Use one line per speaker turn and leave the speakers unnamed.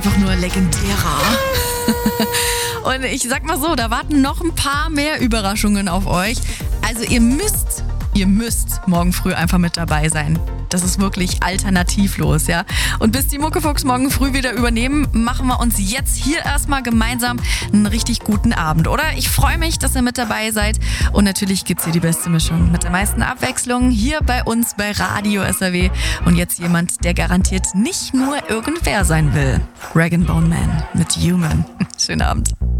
einfach nur legendärer. Und ich sag mal so, da warten noch ein paar mehr Überraschungen auf euch. Also ihr müsst morgen früh einfach mit dabei sein. Das ist wirklich alternativlos, ja. Und bis die Muckefuchs morgen früh wieder übernehmen, machen wir uns jetzt hier erstmal gemeinsam einen richtig guten Abend, oder? Ich freue mich, dass ihr mit dabei seid. Und natürlich gibt's hier die beste Mischung mit der meisten Abwechslung hier bei uns bei Radio SAW. Und jetzt jemand, der garantiert nicht nur irgendwer sein will. Rag & Bone Man mit Human. Schönen Abend.